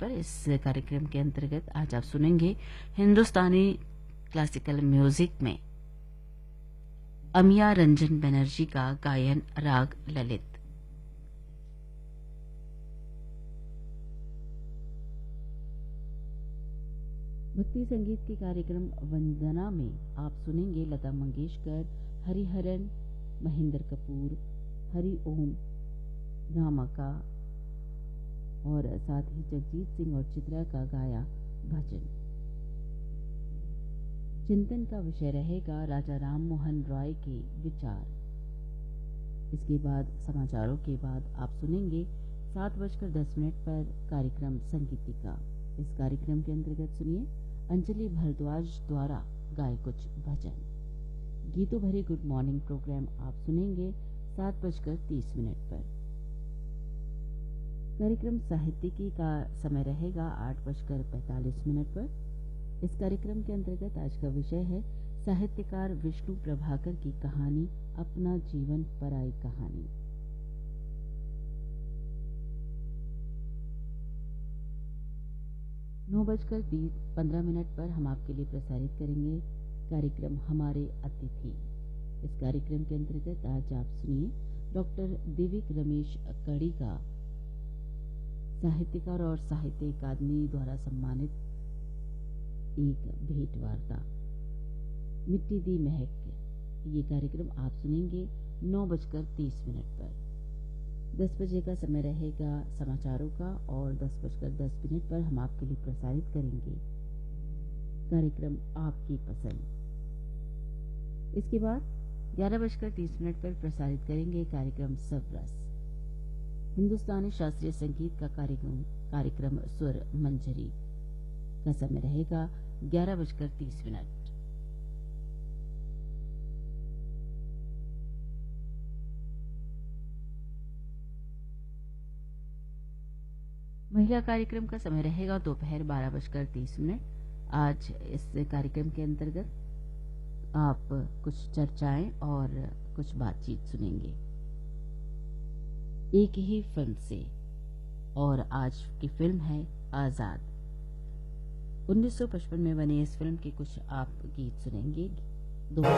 पर। इस कार्यक्रम के अंतर्गत आज आप सुनेंगे हिंदुस्तानी क्लासिकल म्यूजिक में अमिया रंजन बनर्जी का गायन राग ललित। भक्ति संगीत के कार्यक्रम वंदना में आप सुनेंगे लता मंगेशकर, हरिहरन, महेंद्र कपूर, हरि ओम, रामाका और साथ ही जगजीत सिंह और चित्रा का गाया भजन। चिंतन का विषय रहेगा राजा राम मोहन रॉय के विचार। इसके बाद समाचारों के बाद आप सुनेंगे 7:10 पर कार्यक्रम संगीतिका। इस कार्यक्रम के अंतर्गत सुनिए अंजलि भारद्वाज द्वारा गाए कुछ भजन। गीतों भरे गुड मॉर्निंग प्रोग्राम आप सुनेंगे 7:30 पर। कार्यक्रम साहित्यिकी का समय रहेगा 8:45 पर। इस कार्यक्रम के अंतर्गत आज का विषय है साहित्यकार विष्णु प्रभाकर की कहानी, अपना जीवन पराई कहानी। 9:15 पर हम आपके लिए प्रसारित करेंगे कार्यक्रम हमारे अतिथि। इस कार्यक्रम के अंतर्गत आज आप सुनिए डॉक्टर देविक रमेश कड़ी का साहित्यकार और साहित्य अकादमी द्वारा सम्मानित एक भेंट वार्ता मिट्टी दी महक। ये कार्यक्रम आप सुनेंगे 9:30 पर। 10 बजे का समय रहेगा समाचारों का और 10:10 पर हम आपके लिए प्रसारित करेंगे कार्यक्रम आपकी पसंद। इसके बाद 11:30 पर प्रसारित करेंगे कार्यक्रम सबरस, हिंदुस्तानी शास्त्रीय संगीत का कार्यक्रम स्वर मंजरी का समय रहेगा 11:30। महिला कार्यक्रम का समय रहेगा दोपहर 12:30। आज इस कार्यक्रम के अंतर्गत आप कुछ चर्चाएं और कुछ बातचीत सुनेंगे एक ही फिल्म से, और आज की फिल्म है आजाद। 1955 में बनी इस फिल्म के कुछ आप गीत सुनेंगे।